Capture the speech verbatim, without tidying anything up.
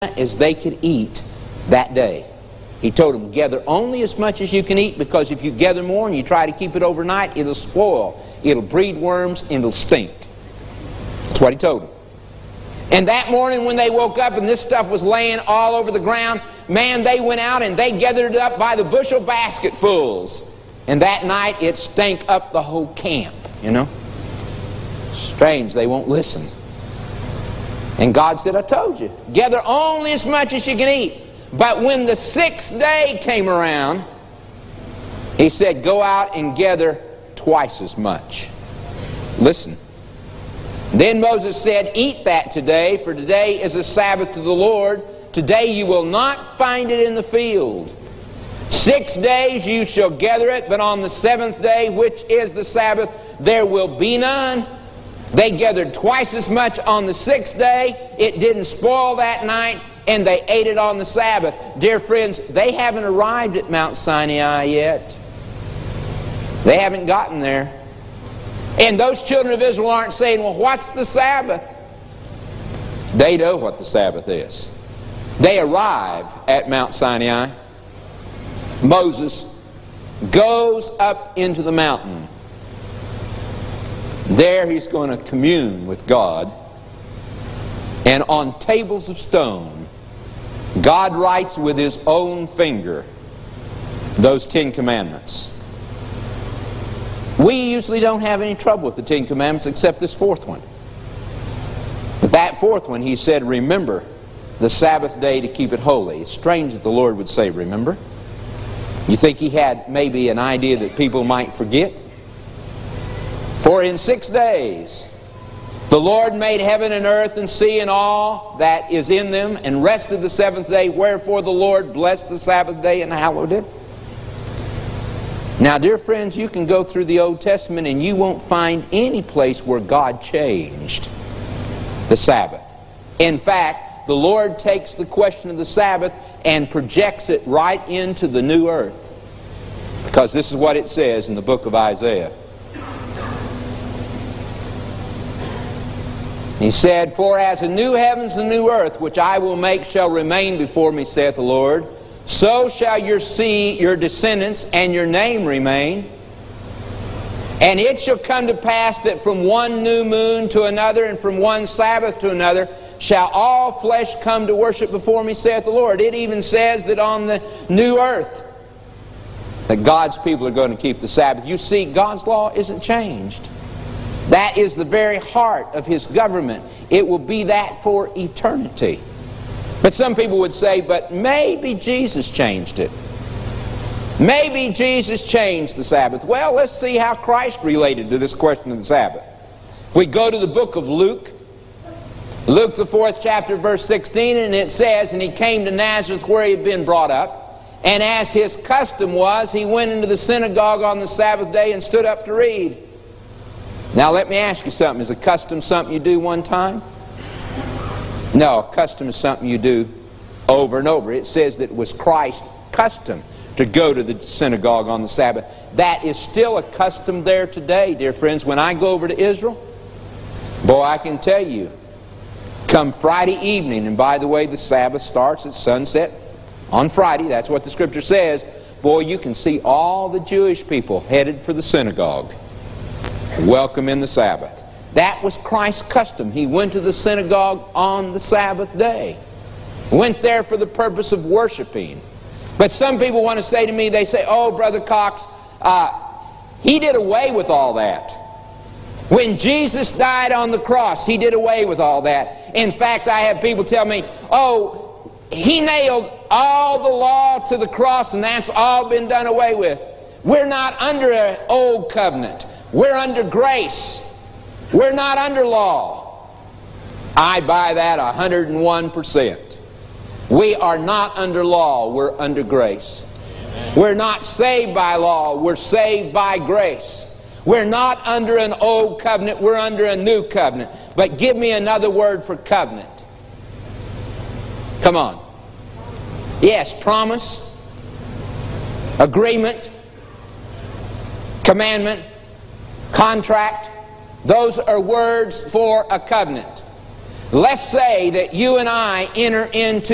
as they could eat that day. He told them, gather only as much as you can eat, because if you gather more and you try to keep it overnight, it'll spoil. It'll breed worms and it'll stink. That's what he told them. And that morning when they woke up and this stuff was laying all over the ground, man, they went out and they gathered it up by the bushel basketfuls. And that night it stank up the whole camp, you know. Strange, they won't listen. And God said, I told you, gather only as much as you can eat. But when the sixth day came around, He said, go out and gather twice as much. Listen. Then Moses said, eat that today, for today is a Sabbath to the Lord. Today you will not find it in the field. Six days you shall gather it, but on the seventh day, which is the Sabbath, there will be none. They gathered twice as much on the sixth day. It didn't spoil that night, and they ate it on the Sabbath. Dear friends, they haven't arrived at Mount Sinai yet. They haven't gotten there. And those children of Israel aren't saying, well, what's the Sabbath? They know what the Sabbath is. They arrive at Mount Sinai. Moses goes up into the mountain. There he's going to commune with God. And on tables of stone, God writes with His own finger those Ten Commandments. We usually don't have any trouble with the Ten Commandments except this fourth one. But that fourth one, He said, remember the Sabbath day to keep it holy. It's strange that the Lord would say, remember. You think He had maybe an idea that people might forget? For in six days the Lord made heaven and earth and sea and all that is in them, and rested the seventh day. Wherefore the Lord blessed the Sabbath day and hallowed it. Now, dear friends, you can go through the Old Testament and you won't find any place where God changed the Sabbath. In fact, the Lord takes the question of the Sabbath and projects it right into the new earth. Because this is what it says in the book of Isaiah. He said, for as a new heavens and new earth, which I will make, shall remain before me, saith the Lord, so shall your seed, your descendants, and your name remain. And it shall come to pass that from one new moon to another, and from one Sabbath to another, shall all flesh come to worship before me, saith the Lord. It even says that on the new earth, that God's people are going to keep the Sabbath. You see, God's law isn't changed. That is the very heart of His government. It will be that for eternity. But some people would say, but maybe Jesus changed it. Maybe Jesus changed the Sabbath. Well, let's see how Christ related to this question of the Sabbath. If we go to the book of Luke, Luke the fourth chapter, verse sixteen, and it says, and He came to Nazareth where He had been brought up, and as His custom was, He went into the synagogue on the Sabbath day and stood up to read. Now let me ask you something. Is a custom something you do one time? No, a custom is something you do over and over. It says that it was Christ's custom to go to the synagogue on the Sabbath. That is still a custom there today, dear friends. When I go over to Israel, boy, I can tell you, come Friday evening, and by the way, the Sabbath starts at sunset on Friday. That's what the Scripture says. Boy, you can see all the Jewish people headed for the synagogue. Welcome in the Sabbath. That was Christ's custom. He went to the synagogue on the Sabbath day. Went there for the purpose of worshiping. But some people want to say to me, they say, oh, Brother Cox, uh, He did away with all that. When Jesus died on the cross, He did away with all that. In fact, I have people tell me, oh, He nailed all the law to the cross and that's all been done away with. We're not under an old covenant. We're under grace. We're not under law. I buy that one hundred and one percent. We are not under law. We're under grace. Amen. We're not saved by law. We're saved by grace. We're not under an old covenant. We're under a new covenant. But give me another word for covenant. Come on. Yes, promise, agreement, commandment, contract. Those are words for a covenant. Let's say that you and I enter into